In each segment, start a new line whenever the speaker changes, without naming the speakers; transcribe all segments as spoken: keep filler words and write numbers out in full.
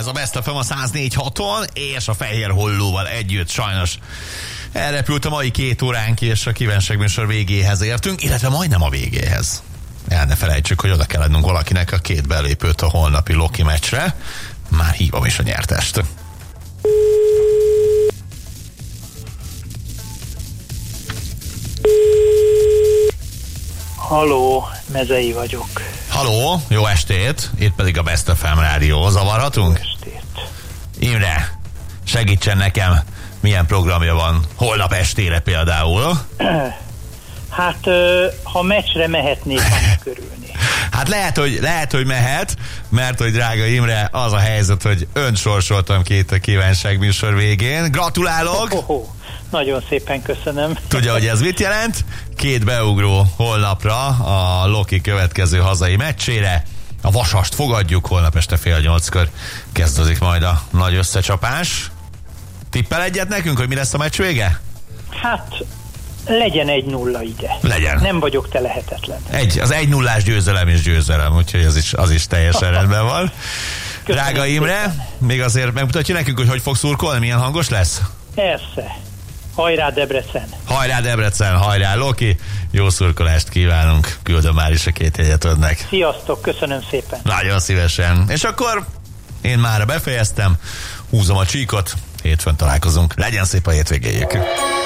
Ez a Best ef em a száz négy haton, és a Fehér Hollóval együtt sajnos elrepült a mai két óránk, és a kívánságműsor végéhez értünk, illetve majdnem a végéhez. El ne felejtsük, hogy oda kell adnunk valakinek a két belépőt a holnapi Loki meccsre. Már hívom is a nyertest.
Halló, Mezei vagyok.
Halló, jó estét, itt pedig a Best ef em rádió. Zavarhatunk?
Jó estét.
Imre, segítsen nekem, milyen programja van holnap estére például?
Hát, ha meccsre mehetnék, annak örülni.
Hát lehet hogy, lehet, hogy mehet, mert hogy drága Imre, az a helyzet, hogy önt sorsoltam ki itt a kívánságműsor végén. Gratulálok!
Oh, oh, oh. Nagyon szépen köszönöm.
Tudja, hogy ez mit jelent? Két beugró holnapra a Loki következő hazai meccsére. A Vasast fogadjuk, holnap este fél nyolckor kezdődik majd a nagy összecsapás. Tippel egyet nekünk, hogy mi lesz a meccs vége?
Hát, legyen egy nulla ide.
Legyen.
Nem vagyok te lehetetlen.
Egy, az egy nullás győzelem és győzelem, úgyhogy az is, az is teljesen rendben van. Köszönöm. Drága Imre, szépen. Még azért megmutatja nekünk, hogy hogy fog szurkolni, milyen hangos lesz?
Persze. Hajrá Debrecen!
Hajrá Debrecen, hajrá Loki! Jó szurkolást kívánunk, küldöm már is a két jegyet önnek.
Sziasztok, köszönöm szépen!
Nagyon szívesen. És akkor én már befejeztem, húzom a csíkot, hétfőn találkozunk. Legyen szép a hétvégéjük!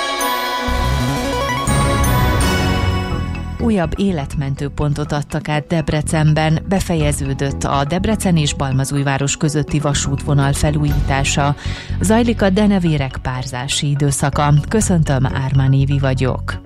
Újabb életmentő pontot adtak át Debrecenben, befejeződött a Debrecen és Balmazújváros közötti vasútvonal felújítása. Zajlik a denevérek párzási időszaka. Köszöntöm, Ármán Évi vagyok.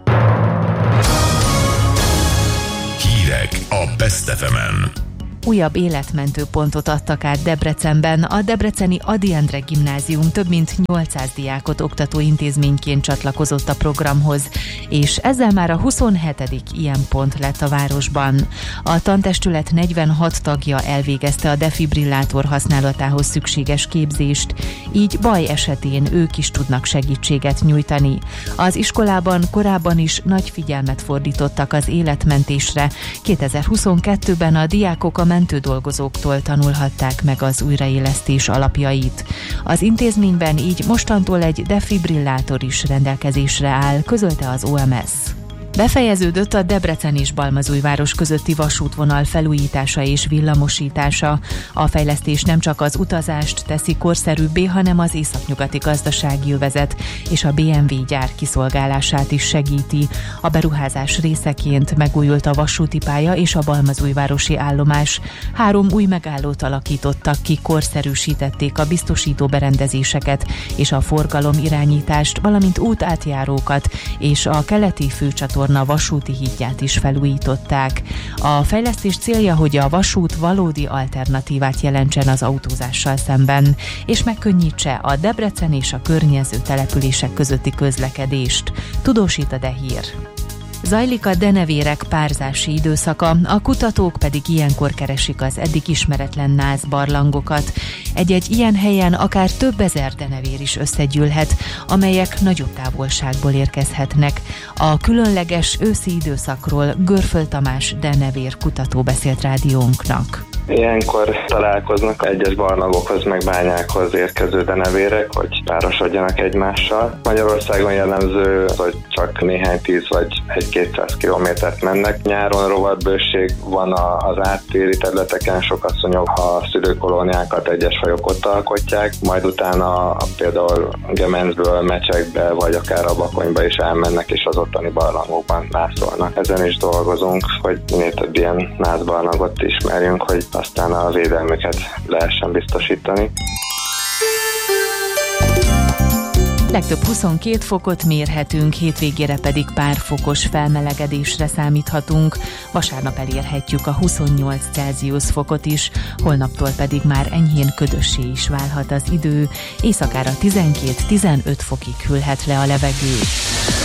Hírek a Best ef emen.
Újabb életmentő pontot adtak át Debrecenben. A debreceni Ady Endre gimnázium több mint nyolcszáz diákot oktató intézményként csatlakozott a programhoz, és ezzel már a huszonhetedik ilyen pont lett a városban. A tantestület negyvenhat tagja elvégezte a defibrillátor használatához szükséges képzést, így baj esetén ők is tudnak segítséget nyújtani. Az iskolában korábban is nagy figyelmet fordítottak az életmentésre. kétezer-huszonkettőben a diákok a mentődolgozóktól tanulhatták meg az újraélesztés alapjait. Az intézményben így mostantól egy defibrillátor is rendelkezésre áll, közölte az o em es. Befejeződött a Debrecen és Balmazújváros közötti vasútvonal felújítása és villamosítása. A fejlesztés nem csak az utazást teszi korszerűbbé, hanem az északnyugati gazdasági övezet és a bé em vé gyár kiszolgálását is segíti. A beruházás részeként megújult a vasúti pálya és a balmazújvárosi állomás. Három új megállót alakítottak ki, korszerűsítették a biztosító berendezéseket és a forgalom irányítást, valamint útátjárókat és a keleti főcsatorna a vasúti hídját is felújították. A fejlesztés célja, hogy a vasút valódi alternatívát jelentsen az autózással szemben, és megkönnyítse a Debrecen és a környező települések közötti közlekedést. Tudósít a Dehír. Zajlik a denevérek párzási időszaka, a kutatók pedig ilyenkor keresik az eddig ismeretlen nászbarlangokat. Egy-egy ilyen helyen akár több ezer denevér is összegyűlhet, amelyek nagyobb távolságból érkezhetnek. A különleges őszi időszakról Görföl Tamás denevér kutató beszélt rádiónknak.
Ilyenkor találkoznak egyes barlangokhoz meg bányákhoz érkező denevérek, hogy párosodjanak egymással. Magyarországon jellemző, hogy csak néhány tíz vagy egy-kétszáz kilométert mennek. Nyáron rovatbőség van az áttéri területeken, sok asszonyok a szülőkolóniákat egyes fajok ott alkotják, majd utána például Gemencből, Mecsekbe vagy akár a Bakonyba is elmennek, és az ottani barlangokban nászolnak. Ezen is dolgozunk, hogy minél több ilyen nászbarlangot ismerjünk, hogy aztán a védelmüket lehessen biztosítani.
Legtöbb huszonkét fokot mérhetünk, hétvégére pedig pár fokos felmelegedésre számíthatunk. Vasárnap elérhetjük a huszonnyolc Celsius fokot is, holnaptól pedig már enyhén ködössé is válhat az idő, éjszakára tizenkét-tizenöt fokig hűlhet le a levegő.